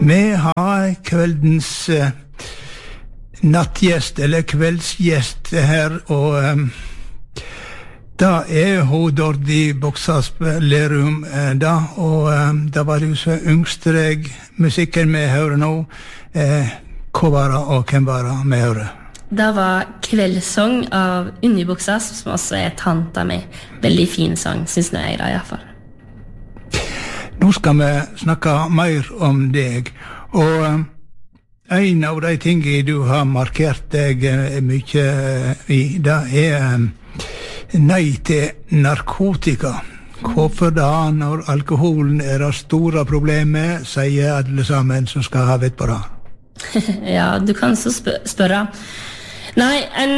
Vi har kveldens nattgjest, eller kveldsgjest her, og da hun Dordi Boksasp Lerum da, og da var det jo så yngstreg musikken vi hører nå. Hva var det, og hvem var det vi hører? Det var Kveldssång av Unni Boksasp, som også tanta mi. Veldig fin sang, synes jeg da i hvert fall. Nå skal vi snakke mer om deg, og en av de tingene du har markert deg mye i, det nei til narkotika. Hvorfor da, når alkoholen det store problemet, sier alle sammen som skal ha vett på det? Ja, du kan så spørre. Nei,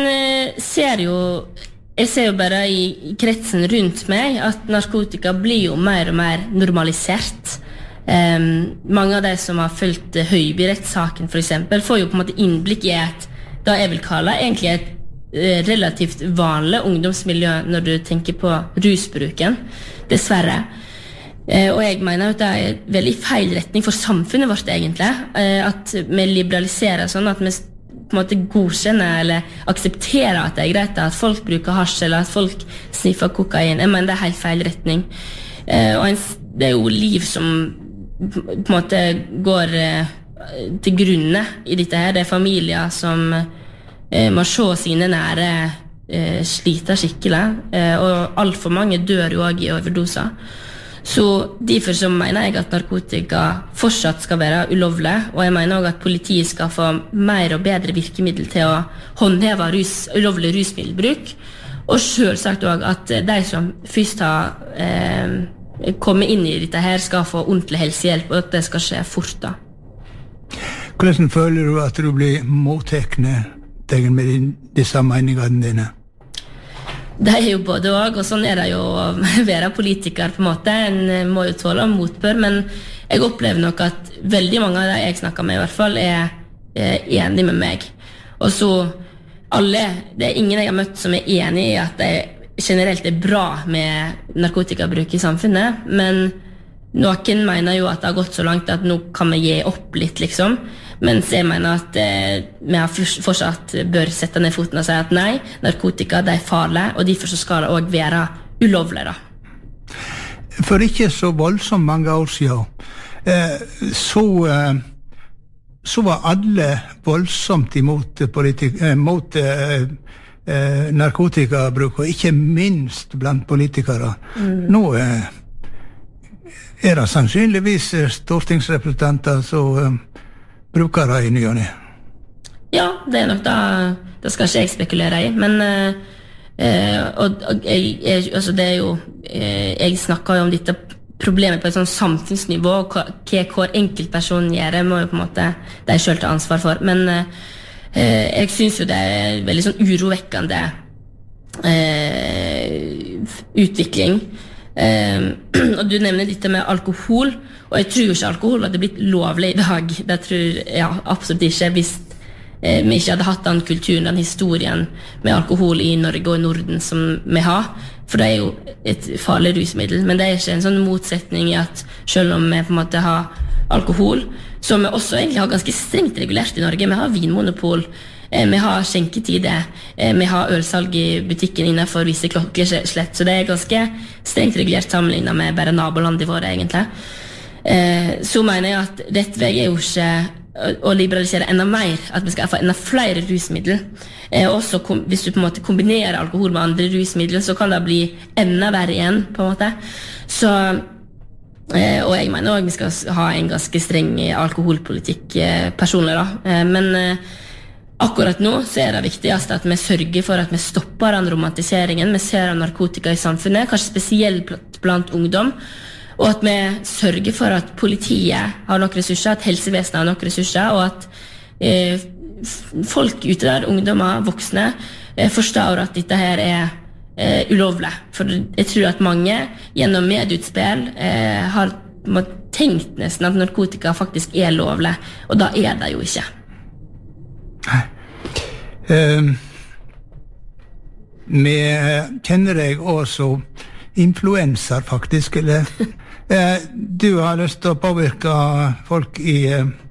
jeg ser jo bare i kretsen rundt meg at narkotika blir jo mer og mer normalisert. Mange av de som har følt Høiby-rettssaken for eksempel, får jo på en måte innblikk i da jeg vil kalle egentlig et relativt vanlig ungdomsmiljø når du tenker på rusbruken, dessverre. Og jeg mener at det veldig feil retning for samfunnet vårt egentlig, at vi liberaliserer sånn at vi på en måte godkjenner eller aksepterer at det greit at folk bruker hasj eller at folk sniffer kokain. Jeg mener det helt feil retning. Og det jo liv som på en måte går til grunne i dette her. Det familier som må se sine nære sliter skikkelig, og alt for mange dør jo også i overdoser. Så derfor så mener jeg at narkotika fortsatt skal være ulovlig, og jeg mener også at politiet skal få mer og bedre virkemiddel til å håndheve ulovlig rusmiddelbruk, og selvsagt også at de som først har kommet inn i dette her skal få ordentlig helsehjelp, og at det skal skje fort da. Hvordan føler du at du blir mottekne med disse meningene dine? Det jo både og sånn det jo å være politiker på en måte. En må jo tåle motbør, men jeg opplever nok at veldig mange av de jeg snakker med i hvert fall enige med meg. Og så det ingen jeg har møtt som enig i at det generelt bra med narkotikabruk i samfunnet, men noen mener jo at det har gått så langt at nå kan vi gi opp litt, liksom. Mens jeg mener at vi har fortsatt bør sette ned foten og si at nei, narkotika det farlig, og derfor så skal det også være ulovlig da. For ikke så voldsomt mange år siden, så var alle voldsomt imot narkotikabruk, og ikke minst blant politikere. Nå det sannsynligvis stortingsrepresentanter som bruker det i ny og ny. Ja, det nok det skal ikke jeg spekulere i, men altså det jo jeg snakker jo om dette problemet på et sånn samfunnsnivå, og hva hver enkeltperson gjør, det må jo på en måte de selv ta ansvar for, men jeg synes jo det veldig sånn urovekkende utvikling. Og du nevner dette med alkohol, og jeg tror jo ikke alkohol hadde blitt lovlig i dag. Det tror jeg absolutt ikke, hvis vi ikke hadde hatt den kulturen, den historien med alkohol i Norge og i Norden som vi har, for det jo et farlig rusmiddel, men det ikke en sånn motsetning i at selv om vi på en måte har alkohol, som vi også egentlig har ganske strengt regulert i Norge, vi har vinmonopol, vi har skjenketider, vi har ølsalg i butikken innenfor visse klokkeslett, så det ganske strengt regulert sammenlignet med bare nabolandet våre egentlig. Så mener jeg at rett vei jo ikke å liberalisere enda mer, at vi skal få enda flere rusmidler. Også hvis du på en måte kombinerer alkohol med andre rusmidler, så kan det bli enda verre igjen på en måte. Så, og jeg mener også at vi skal ha en ganske streng alkoholpolitikk personlig da, men akkurat nå så det viktigst at vi sørger for at vi stopper den romantiseringen vi ser av narkotika i samfunnet, kanskje spesielt blant ungdom, og at vi sørger for at politiet har nok ressurser, at helsevesenet har nok ressurser, og at folk ute der, ungdommer, voksne, forstår at dette her ulovlig. For jeg tror at mange gjennom medieutspill har tenkt nesten at narkotika faktisk lovlig, og da det jo ikke. Vi kjenner deg også influenser faktisk, eller Du har lyst til å påvirke folk i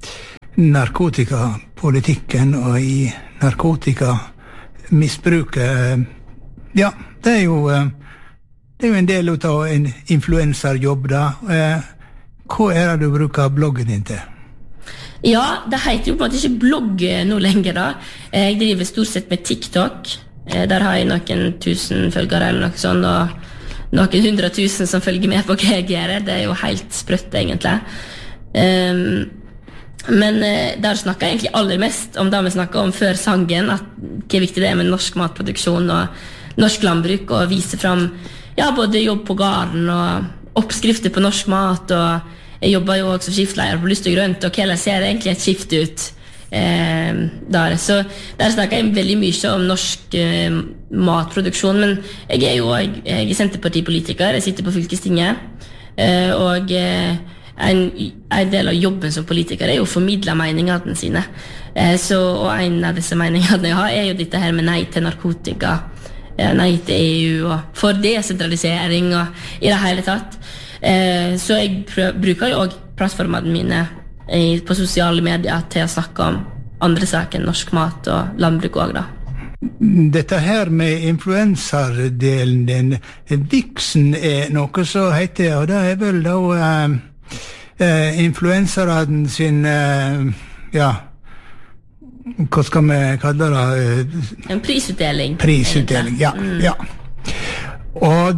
narkotikapolitikken og i narkotikamisbruket. Ja, det er jo en del av en influenserjobb da. Hva er det du bruker bloggen din til? Ja, det heter jo på en måte ikke blogg nå lenger da. Jeg driver stort sett med TikTok. Der har jeg noen 1000 følgere eller noe sånt, og noen 100 000 som følger med på hva jeg gjør. Det er jo helt sprøtt egentlig. Men der snakker jeg egentlig aller mest om det vi snakket om før sangen, at hvor viktig det er med norsk matproduksjon og norsk landbruk, og vise fram både jobb på gården og oppskrifter på norsk mat, og jeg jobber jo også skiftleier på Lyst og Grønt, og hvordan ser egentlig et skift ut der. Så der snakker jeg veldig mye om norsk matproduksjon, men jeg er Senterpartipolitiker, jeg sitter på fylkestinget, og en del av jobben som politiker er jo å formidle meningene sine. Og en av disse meningene jeg har er jo dette her med nei til narkotika, nei til EU, og for desentralisering og i det hele tatt. Så jeg bruker jo også plattformene mine på sosiale medier til å snakke om andre saker enn norsk mat og landbruk også da. Dette her med influenserdelen din, Vixen er noe så heter, og det er vel da influenseren sin, hva skal vi kalle det? En prisutdeling. Prisutdeling, ja. Og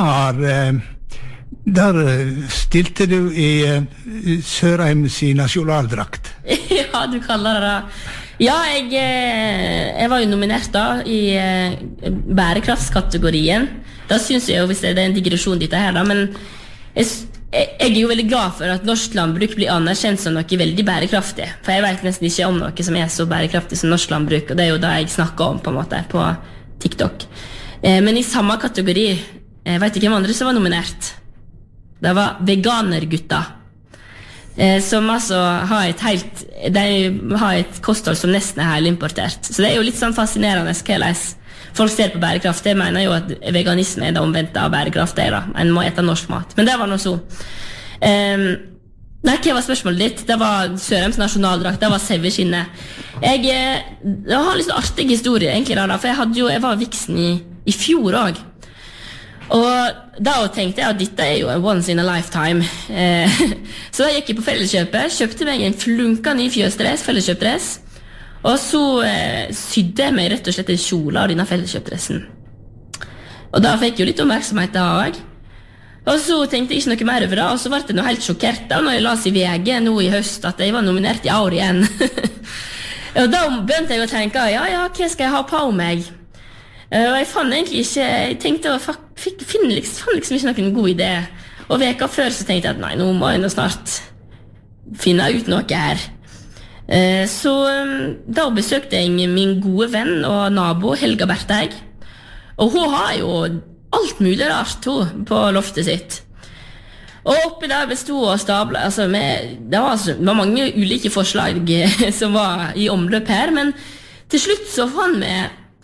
der stilte du i Sørheims nasjonaldrakt. Ja, du kaller det det. Ja, jeg var jo nominert da i bærekraftskategorien. Da synes jeg jo, hvis det er en digresjon dette her da, men jeg er jo veldig glad for at norsk landbruk blir anerkjent som noe veldig bærekraftig. For jeg vet nesten ikke om noe som er så bærekraftig som norsk landbruk, og det er jo det jeg snakker om på en måte på TikTok. Men i samme kategori, jeg vet ikke hvem andre som var nominert. Det var veganergutta, som altså har et kosthold som nesten er heilimportert. Så det er jo litt sånn fascinerende hvordan folk ser på bærekraft. Jeg mener jo at veganisme er det omvendte av bærekraft. En må ete norsk mat. Men det var noe så. Nei, hva var spørsmålet ditt? Det var Sørheims nasjonaldrakt, det var saueskinnet. Jeg har litt sånn artig historie egentlig da, for jeg var Vixen i fjor også. Og da tenkte jeg at dette er jo once in a lifetime. Så da gikk jeg på Felleskjøpet, kjøpte meg en flunka ny fjøsdress, Felleskjøpdress, og så sydde jeg meg rett og slett en kjole av denne Felleskjøpdressen. Og da fikk jeg jo litt oppmerksomhet da også. Og så tenkte jeg ikke noe mer over det, og så ble jeg noe helt sjokkert da når jeg las i VG nå i høst at jeg var nominert i år igjen. Og da begynte jeg å tenke, hva skal jeg ha på meg? Og jeg fant egentlig ikke, jeg tenkte å finne liksom ikke noen god idé. Og veka før så tenkte jeg at nei, nå må jeg nå snart finne ut noe her. Så da besøkte jeg min gode venn og nabo Helga Berteg. Og hun har jo alt mulig rart på loftet sitt. Og oppi der bestod og stablet, det var mange ulike forslag som var i omløp her, men til slutt så fant vi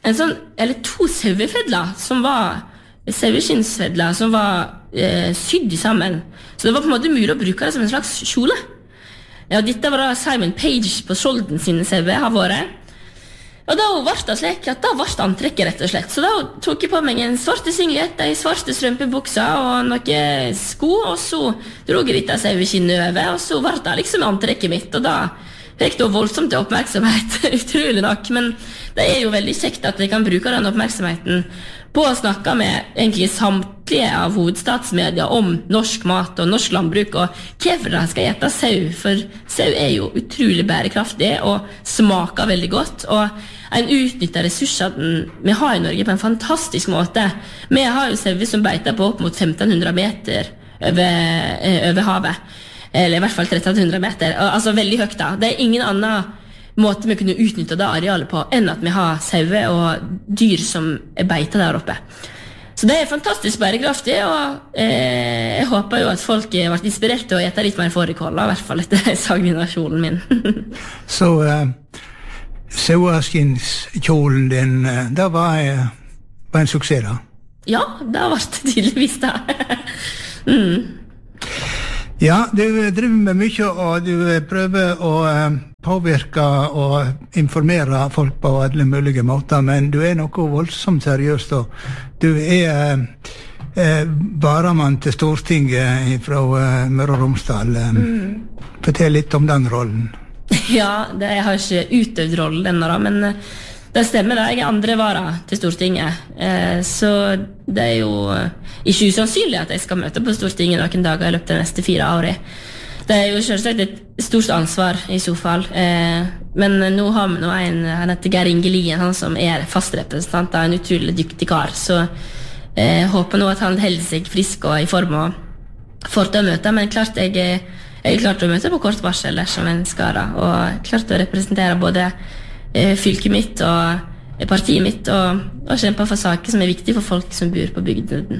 to sauefedler som var saueskinnsfedler som var sydd sammen. Så det var på en måte mulig å bruke det som en slags kjole. Ja, dette var da Simon Page på Skjolden sine sauer har vært. Og da ble det slik at da ble antrekket rett og slett. Så da tok jeg på meg en svarte singlet, en svarte strømpebukser og noen sko, og så drog jeg dette saueskinnet over, og så ble det liksom antrekket mitt, og da fikk det voldsomt oppmerksomhet, utrolig nok, men det er jo veldig kjekt at vi kan bruke den oppmerksomheten på å snakke med egentlig samtlige av hovedstatsmedia om norsk mat og norsk landbruk, og hvorfor de skal ete sau, for sau er jo utrolig bærekraftig og smaker veldig godt, og en utnytter ressursene vi har i Norge på en fantastisk måte. Vi har jo sauer som beiter på opp mot 1500 meter over havet, eller i hvert fall 1300 meter, altså veldig høyt da. Det er ingen annen måte vi kunne utnytte det arealet på enn at vi har sauer og dyr som er beiter der oppe. Så det er fantastisk bærekraftig, og jeg håper jo at folk har vært inspirert til å ete litt mer fårikål, i hvert fall etter sagnasjonen min. Så saueskinnskjolen din, det var en suksess da? Ja, det har vært tydeligvis da. Ja, du driver med mye, og du prøver å påvirke og informere folk på alle mulige måter, men du noe voldsomt seriøst, og du varamann til Stortinget fra Møre og Romsdal. Fortell litt om den rollen. Ja, jeg har ikke utøvd rollen ennå, men det stemmer det. Jeg andre vara til Stortinget. Så det jo ikke usannsynlig at jeg skal møte på Stortinget noen dager i løpet av de neste 4 årene. Det jo selvsagt et stort ansvar i så fall. Men nå har vi han heter Geir Inge Lien, han som fast representant, en utrolig dyktig kar. Så jeg håper nå at han holder seg frisk og i form og får til å møte. Men klart jeg klart å møte på kort varsel som en skara, og klart å representere både fylket mitt og partiet mitt, og kjempe for saker som viktige for folk som bor på bygden.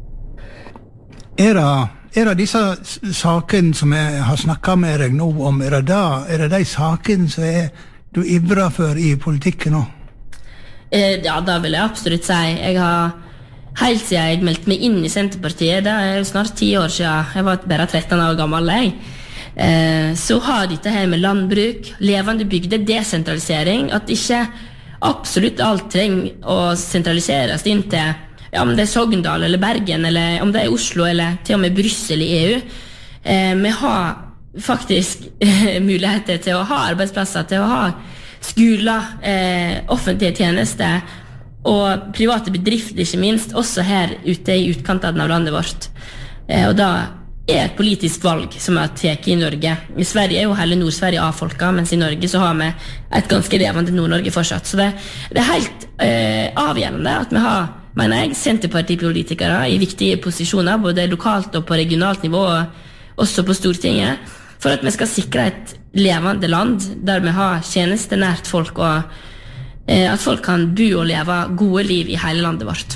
Det disse sakene som jeg har snakket med deg nå om, det de sakene som du ivrer for i politikken nå? Ja, da vil jeg absolutt si. Jeg har helt siden jeg meldte meg inn i Senterpartiet, det jo snart 10 år siden, jeg var bare 13 år gammel, så har dette her med landbruk, levende bygder, desentralisering, at ikke absolutt alt trenger å sentraliseres inn til, ja, om det Sogndal eller Bergen, eller om det Oslo, eller til og med Brussel i EU. Vi har faktisk muligheter til å ha arbeidsplasser, til å ha skoler, offentlige tjenester, og private bedrifter ikke minst, også her ute i utkanten av landet vårt. Og da et politisk valg som tatt i Norge. I Sverige jo hele Nord-Sverige avfolket, mens i Norge så har vi et ganske levende Nord-Norge fortsatt. Så det helt avgjørende at vi har, mener jeg, Senterpartipolitikere i viktige posisjoner, både lokalt og på regionalt nivå, og også på Stortinget, for at vi skal sikre et levende land, der vi har tjenestenært folk, og at folk kan bo og leve gode liv i hele landet vårt.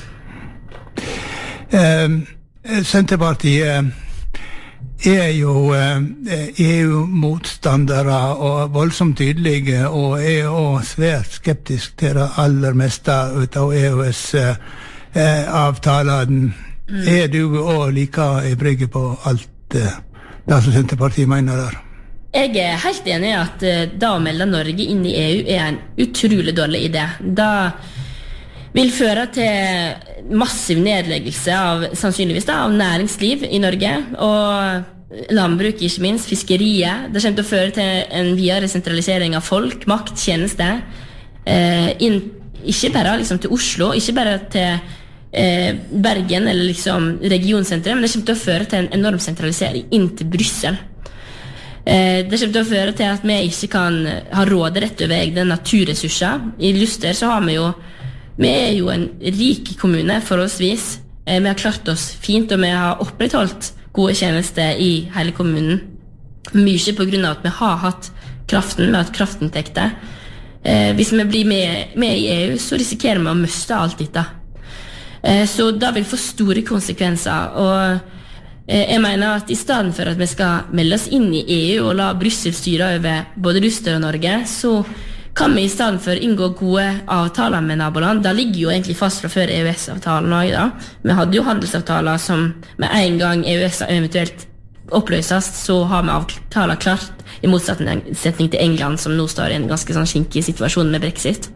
Senterpartiet jo EU-motstandere og voldsomt tydelige, og også svært skeptisk til det aller meste ut av EØS-avtalen. Du også like ivrig på alt det som Senterpartiet mener der? Jeg helt enig i at da å melde Norge inn i EU en utrolig dårlig idé. Da vil føre til massiv nedleggelse av, sannsynligvis da, av næringsliv i Norge, og landbruk, ikke minst, fiskeriet. Det kommer til å føre til en videre sentralisering av folk, makt, tjenester, ikke bare liksom til Oslo, ikke bare til Bergen eller liksom regionsenteret, men det kommer til å føre til en enorm sentralisering inn til Brussel. Det kommer til å føre til at vi ikke kan ha råderett over egne naturressurser. I Luster så har vi jo en rik kommune forholdsvis. Vi har klart oss fint, og vi har opprettholdt gode tjenester i hele kommunen. Mye på grunn av at vi har hatt kraften, vi har hatt kraftinntekter. Hvis vi blir med i EU, så risikerer vi å miste alt dette. Så det vil få store konsekvenser, og jeg mener at i stedet for at vi skal melde oss inn i EU og la Brussel styre over både Luster og Norge, så kan vi i stedet for inngå gode avtaler med naboland. Det ligger jo egentlig fast fra før EØS-avtalen også, da. Vi hadde jo handelsavtaler som med en gang EØS eventuelt oppløses, så har vi avtaler klart, i motsetning til England, som nå står i en ganske sånn skinkig situasjon med Brexit.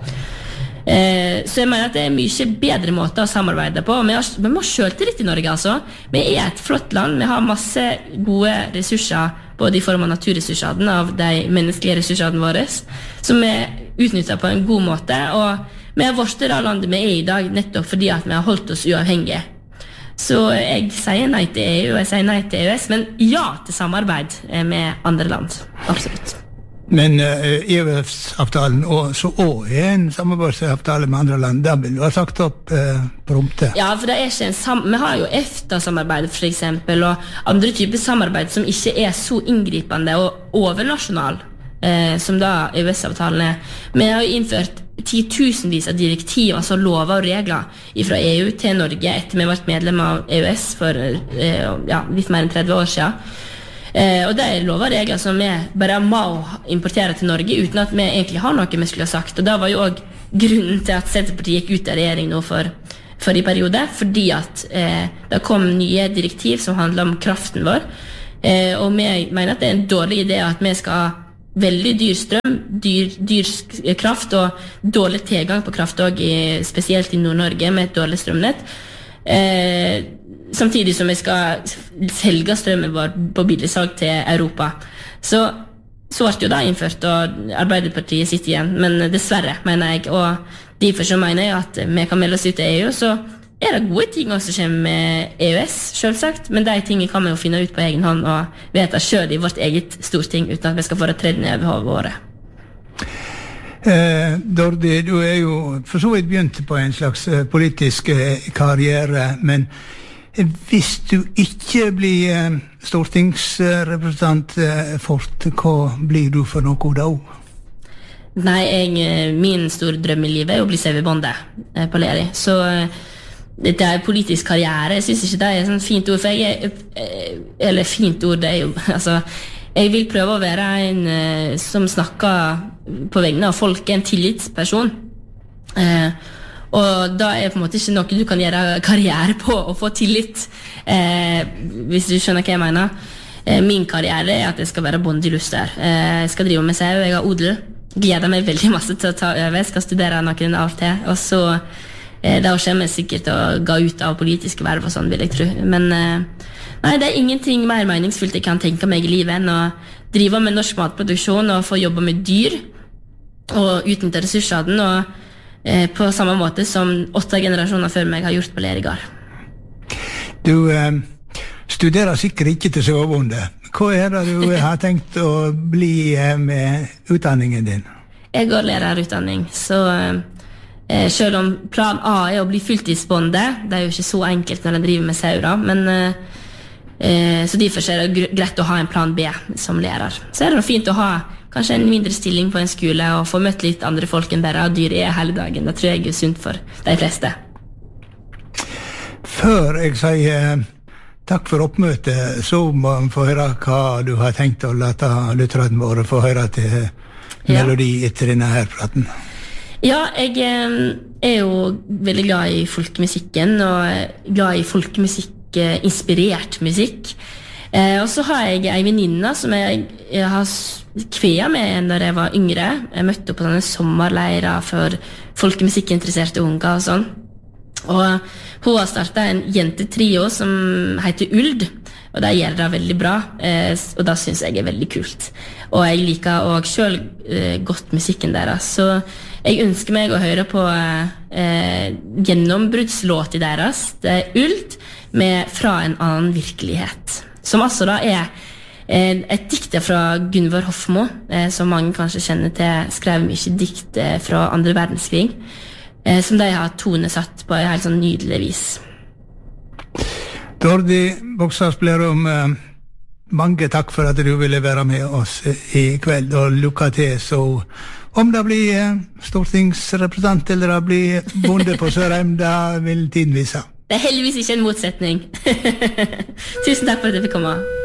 Så jeg mener at det mye bedre måter å samarbeide på. Vi må selvtillit i Norge, altså. Vi et flott land, vi har masse gode ressurser, både i form av naturressursene, av de menneskelige ressursene våre, som vi utnytter på en god måte, og vi har vært det landet vi i dag, nettopp fordi at vi har holdt oss uavhengige. Så jeg sier nei til EU, og jeg sier nei til EØS, men ja til samarbeid med andre land, absolutt. Men EØS-avtalen så også en samarbeidsavtale med andre land, det vil du ha sagt opp prompte. Ja, for det ikke vi har jo EFTA-samarbeid for eksempel, og andre typer samarbeid som ikke så inngripende og overnasjonal, som da EØS-avtalen Vi har jo innført 10.000vis av direktiv, altså lover og regler fra EU til Norge etter vi har vært medlem av EØS for litt mer enn 30 år siden. Og det lover og regler som vi bare må importere til Norge uten at vi egentlig har noe vi skulle ha sagt. Og det var jo også grunnen til at Senterpartiet gikk ut av regjering nå for forrige periode, fordi at det kom nye direktiv som handler om kraften vår, og vi mener at det en dårlig idé at vi skal ha veldig dyr strøm, dyr kraft og dårlig tilgang på kraft også, spesielt i Nord-Norge med et dårlig strømnett, samtidig som vi skal selge strømmen vår på billigsalg til Europa. Så ble jo da innført, og Arbeiderpartiet sitter igjen, men dessverre, mener jeg, og derfor så mener jeg at vi kan melde oss ut til EU, så det gode ting også som kommer med EØS, selvsagt, men de tingene kan vi jo finne ut på egen hånd og vite selv i vårt eget storting, uten at vi skal få det tredd ned over hodet våre. Dordi, du jo for så vidt begynt på en slags politisk karriere, men hvis du ikke blir stortingsrepresentant fort, hva blir du for noe da? Nei, min store drøm i livet å bli sauebonde på Leri, så det politisk karriere, jeg synes ikke det et sånt fint ord, for eller fint ord, det jo, altså, jeg vil prøve å være en som snakker på vegne av folk, en tillitsperson, og da på en måte ikke noe du kan gjøre karriere på å få tillit, hvis du skjønner hva jeg mener. Min karriere at jeg skal være bonde i Luster, jeg skal drive med sau, jeg har odel, gleder meg veldig masse til å ta over, jeg skal studere noen av til, og så da kommer jeg sikkert til å gå ut av politiske verv og sånn, vil jeg tro. Men nei, det ingenting mer meningsfullt jeg kan tenke meg i livet enn å drive med norsk matproduksjon og få jobbe med dyr og utnytte ressursene, og på samme måte som 8 generasjoner før meg har gjort på Lerigard. Du studerer sikkert ikke til sauebonde. Hva det du har tenkt å bli med utdanningen din? Jeg går lærerutdanning, så selv om plan A å bli fulltidsbonde, det jo ikke så enkelt når en driver med sauer, men så derfor det greit å ha en plan B som lærer. Så det noe fint å ha kanskje en mindre stilling på en skole og få møtt litt andre folk enn bare dyr hele dagen. Det tror jeg sunt for de fleste. Før jeg sier takk for oppmøtet, så må vi få høre hva du har tenkt å late lytterne våre få høre til melodi etter denne her praten. Ja, jeg jo veldig glad i folkemusikken, og glad i folkemusikk-inspirert musikk. Og så har jeg en venninne som jeg har kvea med når jeg var yngre. Jeg møtte på sånne sommerleirer for folkemusikkinteresserte unger og sånn. Og hun har startet en jentetrio som heter Uld, og det gjør det veldig bra, og det synes jeg veldig kult. Og jeg liker også selv godt musikken deres, så jeg ønsker meg å høre på gjennombruddslåten deres. Det Uld med Fra en annen virkelighet, som altså da et dikt fra Gunvor Hofmo, som mange kanskje kjenner til, skrev mye dikt fra andre verdenskrig, som de har tonesatt på et helt sånn nydelig vis. Dordi Boksas-Blerum, mange takk for at du ville være med oss i kveld, og lykke til. Så om det blir stortingsrepresentant eller det blir bonde på Sørheim, det vil tiden vise. Det heldigvis ikke en motsetning. Tusen takk for at jeg fikk komme.